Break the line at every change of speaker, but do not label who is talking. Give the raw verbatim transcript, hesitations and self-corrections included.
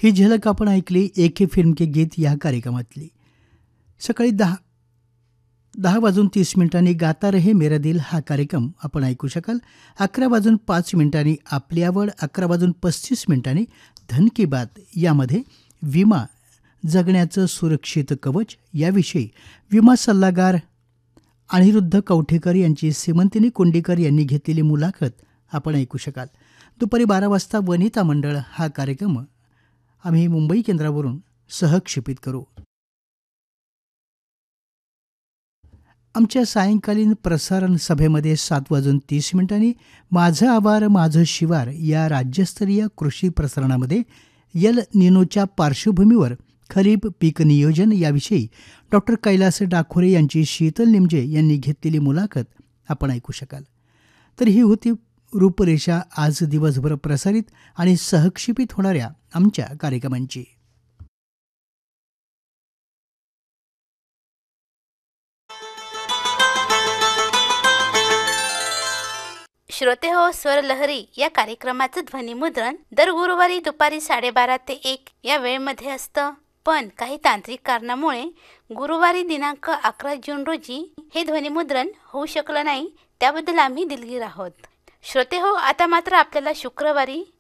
ही झलक आपण ऐकली एके फिल्म के गीत या कार्यक्रमातली. सकाळी दहा दहा वाजून तीस मिनिटांनी गाता रहे मेरा दिल हा कार्यक्रम आपण ऐकू शकाल. अकरा वाजून पाच मिनिटांनी आपली आवड, अकरा वाजून पस्तीस मिनिटांनी धन की बात यामध्ये विमा जगण्याचं सुरक्षित कवच याविषयी विमा सल्लागार अनिरुद्ध कवठेकर यांची सीमंतिनी कोंडीकर यांनी घेतलेली मुलाखत आपण ऐकू शकाल. दुपारी बारा वाजता वनिता मंडळ हा कार्यक्रम आम्ही मुंबई केंद्रावरून सहक्षेपित करू. आमच्या सायंकालीन प्रसारण सभेमध्ये सात वाजून तीस मिनिटांनी माझं आवार माझं शिवार या राज्यस्तरीय कृषी प्रसारणामध्ये यल निनोच्या पार्श्वभूमीवर खरीप पीक नियोजन याविषयी डॉक्टर कैलास डाखोरे यांची शीतल निमजे यांनी घेतलेली मुलाखत आपण ऐकू शकाल. तर ही होती रूपरेषा आज दिवसभर प्रसारित आणि सहक्षेपित होणाऱ्या आमच्या कार्यक्रमांची.
श्रोते हो, स्वर लहरी या कार्यक्रमाचं ध्वनिमुद्रण दर गुरुवारी दुपारी साडेबारा ते एक या वेळेमध्ये असतं. पण काही तांत्रिक कारणामुळे गुरुवारी दिनांक अकरा जून रोजी हे ध्वनिमुद्रण होऊ शकलं नाही. त्याबद्दल आम्ही दिलगीर आहोत. श्रोते हो, आता मात्र आपल्याला शुक्रवारी